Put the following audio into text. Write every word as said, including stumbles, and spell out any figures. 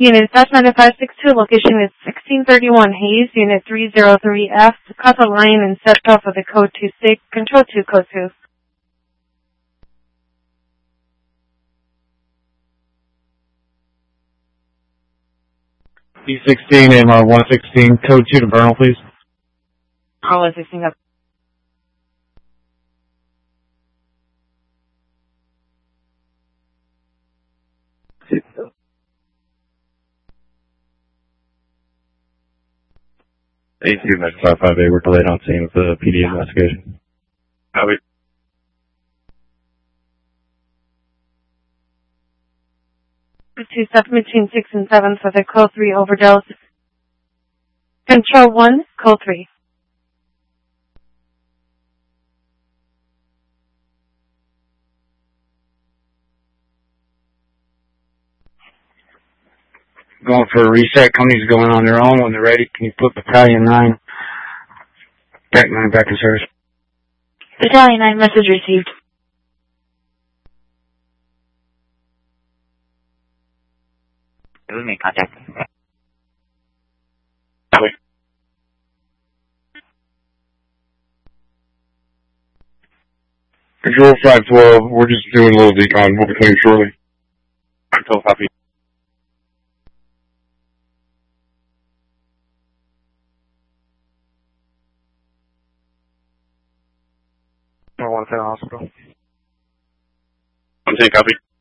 Unit dash nine five six two, location is sixteen thirty-one Hayes, Unit three zero three F. Cut the line and set off of the code two six, control two, code two. B sixteen, M R one sixteen, code two to Vernal, please. R one sixteen up. A two, Med five five eight, we're delayed on scene with the P D investigation. Copy. Two seven between six and seven for the code three overdose. Control one, code three. Going for a reset. Company's going on their own. When they're ready, can you put Battalion nine, Back nine back in service? Battalion nine, message received. We make contact. Control five twelve, we're just doing a little decon. We'll be clean shortly. Control copy. I want to say hospital. I'm saying copy.